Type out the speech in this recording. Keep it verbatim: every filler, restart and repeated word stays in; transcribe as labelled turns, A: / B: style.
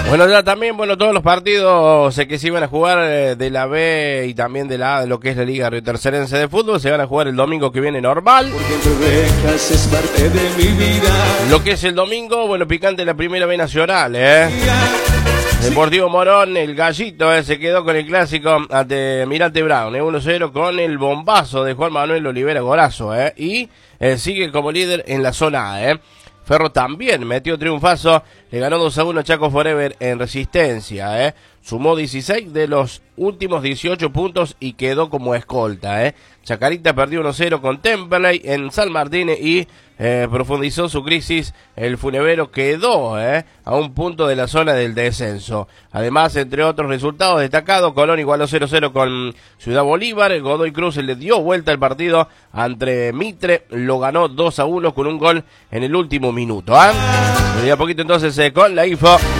A: Bueno, ya también, bueno, todos los partidos eh, que se iban a jugar eh, de la B y también de la A, de lo que es la Liga Riotercerense de Fútbol, se van a jugar el domingo que viene normal.
B: Porque te dejas es parte de mi vida.
A: Lo que es el domingo, bueno, picante la Primera B Nacional, ¿eh? Deportivo Morón, el Gallito, eh, se quedó con el clásico ante Mirante Brown, eh, uno cero con el bombazo de Juan Manuel Olivera Golazo, eh, y eh, sigue como líder en la zona A, eh. Ferro también metió triunfazo, le ganó dos a uno a Chaco Forever en Resistencia, eh. Sumó dieciséis de los últimos dieciocho puntos y quedó como escolta, eh. Chacarita perdió uno cero con Temperley en San Martín y eh, profundizó su crisis. El Funevero quedó eh, a un punto de la zona del descenso. Además, entre otros resultados destacados, Colón igualó cero cero con Ciudad Bolívar. El Godoy Cruz le dio vuelta al partido ante Mitre, lo ganó dos a uno con un gol en el último minuto. ¿eh? Me dio poquito entonces eh, con la info.